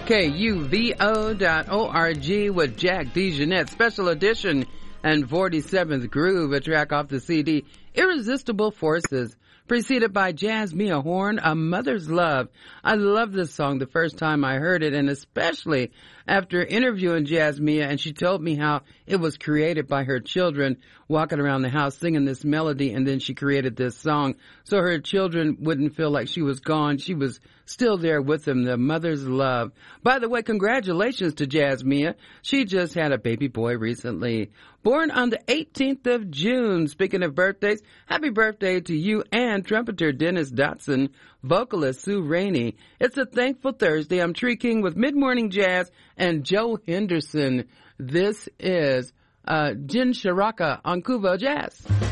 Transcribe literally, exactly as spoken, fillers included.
K U V O dot O R G with Jack DeJohnette, special edition and forty-seventh Groove, a track off the C D Irresistible Forces, preceded by Jazz Mia Horn, A Mother's Love. I love this song the first time I heard it, and especially after interviewing Jazz Mia, and she told me how it was created by her children walking around the house singing this melody, and then she created this song so her children wouldn't feel like she was gone. She was still there with them, the mother's love. By the way, congratulations to Jazz Mia. She just had a baby boy recently, born on the eighteenth of June. Speaking of birthdays, happy birthday to you and trumpeter Dennis Dotson, vocalist Sue Rainey. It's a Thankful Thursday. I'm Tree King with Mid-Morning Jazz and Joe Henderson. This is uh, Jin Sharaka on Kuvo Jazz.